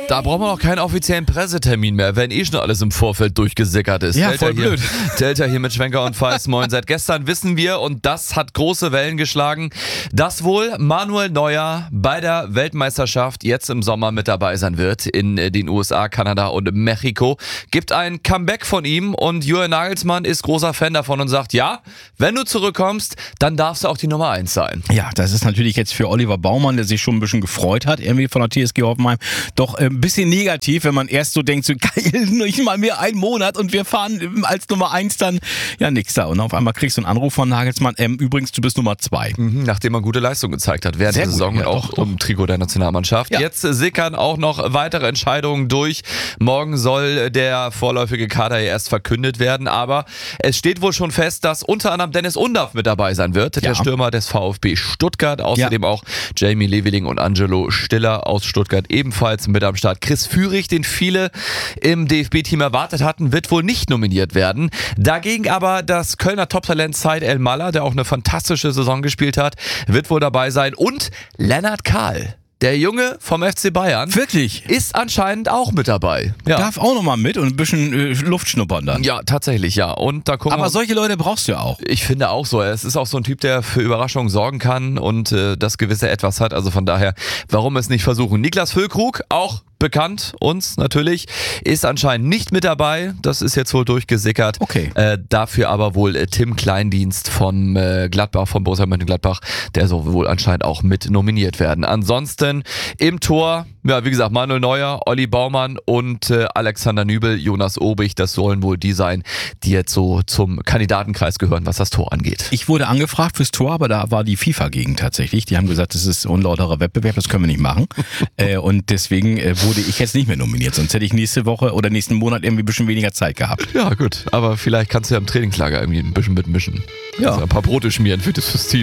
Da brauchen wir noch keinen offiziellen Pressetermin mehr, wenn schon alles im Vorfeld durchgesickert ist. Ja, voll blöd. Delta hier mit Schwenker und Feist. Moin. Seit gestern wissen wir, und das hat große Wellen geschlagen, dass wohl Manuel Neuer bei der Weltmeisterschaft jetzt im Sommer mit dabei sein wird in den USA, Kanada und Mexiko. Gibt ein Comeback von ihm und Julian Nagelsmann ist großer Fan davon und sagt, ja, wenn du zurückkommst, dann darfst du auch die Nummer 1 sein. Ja, das ist natürlich jetzt für Oliver Baumann, der sich schon ein bisschen gefreut hat, irgendwie von der TSG Hoffenheim, doch ein bisschen negativ, wenn man erst so denkt, so geil, nicht mal mehr einen Monat und wir fahren als Nummer 1 dann ja nix da. Und auf einmal kriegst du einen Anruf von Nagelsmann, übrigens, du bist Nummer 2. Nachdem man gute Leistung gezeigt hat während der Saison und auch im Trikot der Nationalmannschaft. Ja. Jetzt sickern auch noch weitere Entscheidungen durch. Morgen soll der vorläufige Kader ja erst verkündet werden, aber es steht wohl schon fest, dass unter anderem Dennis Undaff mit dabei sein wird, der Stürmer des VfB Stuttgart. Außerdem auch Jamie Leveling und Angelo Stiller aus Stuttgart ebenfalls mit am Start. Chris Führig, den viele im DFB-Team erwartet hatten, wird wohl nicht nominiert werden. Dagegen aber das Kölner Top-Talent Said El-Mallah, der auch eine fantastische Saison gespielt hat, wird wohl dabei sein. Und Lennart Kahl, der Junge vom FC Bayern. Wirklich? Ist anscheinend auch mit dabei. Ja. Darf auch nochmal mit und ein bisschen Luft schnuppern dann. Ja, tatsächlich, ja. Und da gucken Aber solche Leute brauchst du ja auch. Ich finde auch so. Es ist auch so ein Typ, der für Überraschungen sorgen kann und das gewisse Etwas hat. Also von daher, warum es nicht versuchen? Niklas Füllkrug, auch bekannt, uns natürlich, ist anscheinend nicht mit dabei. Das ist jetzt wohl durchgesickert. Okay. Dafür aber wohl Tim Kleindienst von Gladbach, von Borussia Mönchengladbach, der soll wohl anscheinend auch mit nominiert werden. Ansonsten im Tor, ja, wie gesagt, Manuel Neuer, Olli Baumann und Alexander Nübel, Jonas Obig, das sollen wohl die sein, die jetzt so zum Kandidatenkreis gehören, was das Tor angeht. Ich wurde angefragt fürs Tor, aber da war die FIFA gegen tatsächlich. Die haben gesagt, das ist unlauterer Wettbewerb, das können wir nicht machen. Und deswegen wurde ich jetzt nicht mehr nominiert, sonst hätte ich nächste Woche oder nächsten Monat irgendwie ein bisschen weniger Zeit gehabt. Ja gut, aber vielleicht kannst du ja im Trainingslager irgendwie ein bisschen mitmischen. Ja. Also ein paar Brote schmieren für das Team.